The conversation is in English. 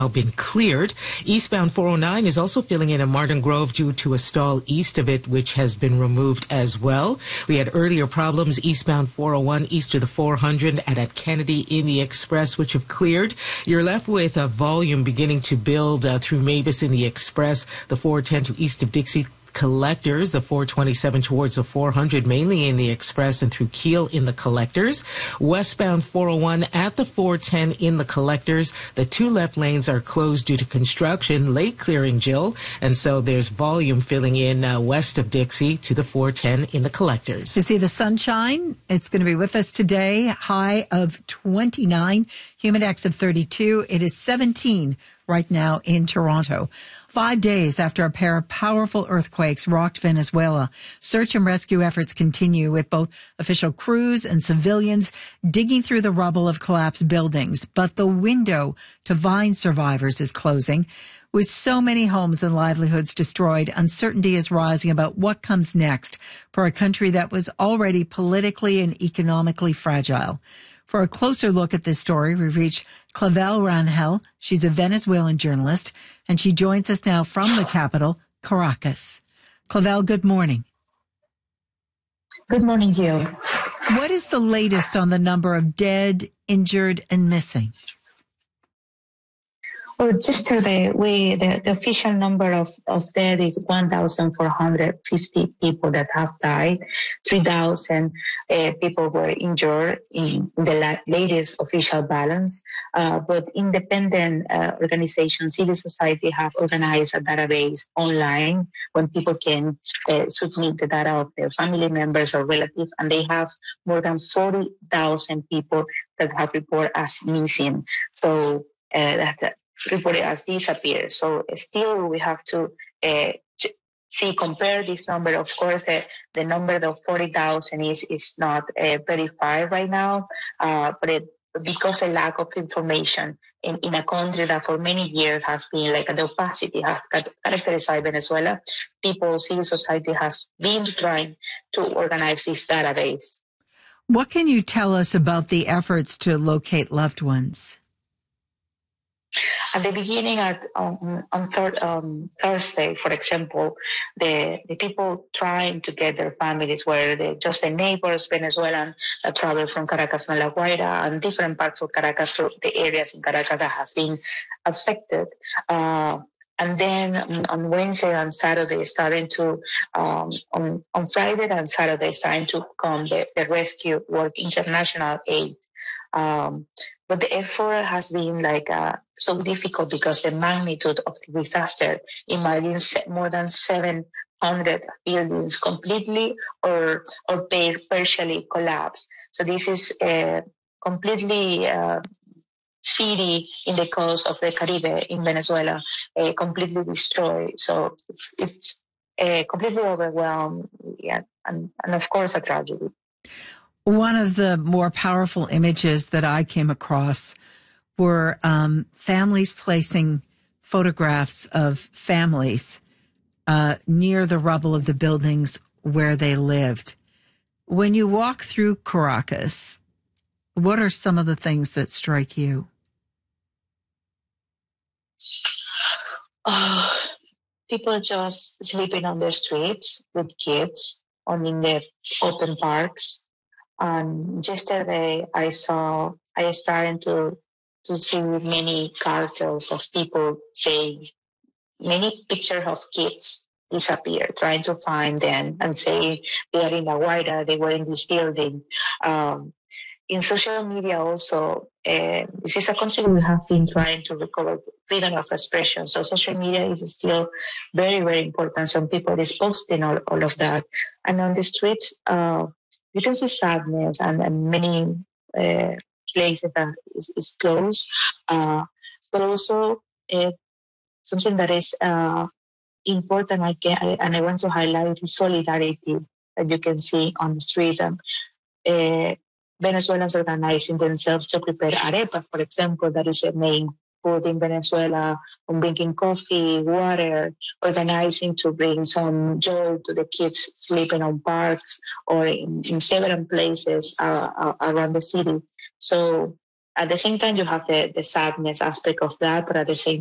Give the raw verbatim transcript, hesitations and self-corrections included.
been cleared. Eastbound four oh nine is also filling in at Martin Grove due to a stall east of it, which has been removed as well. We had earlier problems eastbound four oh one east of the four hundred and at Kennedy in the Express, which have cleared. You're left with a volume beginning to build uh, through Mavis in the Express, the four ten to east of Dixie Collectors, the four twenty-seven towards the four hundred, mainly in the Express, and through Kiel in the Collectors. Westbound four oh one at the four ten in the Collectors. The two left lanes are closed due to construction, late clearing, Jill, and so there's volume filling in uh, west of Dixie to the four ten in the Collectors. To see the sunshine, it's going to be with us today. High of twenty-nine, humid X of thirty-two. It is seventeen right now in Toronto. Five days after a pair of powerful earthquakes rocked Venezuela, search and rescue efforts continue with both official crews and civilians digging through the rubble of collapsed buildings. But the window to find survivors is closing. With so many homes and livelihoods destroyed, uncertainty is rising about what comes next for a country that was already politically and economically fragile. For a closer look at this story, we've reached Clavel Rangel. She's a Venezuelan journalist, and she joins us now from the capital, Caracas. Clavel, good morning. Good morning, Jill. What is the latest on the number of dead, injured, and missing? Well, yesterday, we the, the official number of, of dead is one thousand four hundred fifty people that have died. three thousand uh, people were injured in the la- latest official balance. Uh, but independent uh, organizations, civil society have organized a database online when people can uh, submit the data of their family members or relatives, and they have more than forty thousand people that have reported as missing. So uh, that's reported as disappeared. So still we have to uh, see, compare this number. Of course, the, the number of forty thousand is, is not uh, verified right now, uh, but it, because of lack of information in, in a country that for many years has been like the opacity has characterized Venezuela, people, civil society has been trying to organize this database. What can you tell us about the efforts to locate loved ones? At the beginning, at, um, on third, um, Thursday, for example, the, the people trying to get their families were the, just the neighbors, Venezuelans that travel from Caracas and La Guaira and different parts of Caracas to the areas in Caracas that has been affected. Uh, and then on Wednesday and Saturday, starting to, um, on, on Friday and Saturday, starting to come the, the rescue work, international aid. Um, but the effort has been like uh, so difficult because the magnitude of the disaster. Imagine more than seven hundred buildings completely or or partially collapsed. So this is a completely uh, city in the coast of the Caribe in Venezuela, uh, completely destroyed. So it's, it's uh, completely overwhelmed, yeah, and, and of course a tragedy. One of the more powerful images that I came across were um, families placing photographs of families uh, near the rubble of the buildings where they lived. When you walk through Caracas, what are some of the things that strike you? Oh, people just sleeping on the streets with kids or in the open parks. Um, yesterday, I saw, I started to, to see many cartels of people saying, many pictures of kids disappear, trying to find them and say they are in La Guaira, they were in this building. Um, in social media also, uh, this is a country we have been trying to recover freedom of expression. So social media is still very, very important. Some people is posting all, all of that. And on the streets, uh, you can see sadness and, and many uh, places that is, is closed, uh, but also uh, something that is uh, important I can, I, and I want to highlight is solidarity that you can see on the street. Um, uh, Venezuelans organizing themselves to prepare arepas, for example, that is a main food in Venezuela, on drinking coffee, water, organizing to bring some joy to the kids sleeping on parks or in, in several places uh, uh, around the city. So at the same time, you have the, the sadness aspect of that, but at the same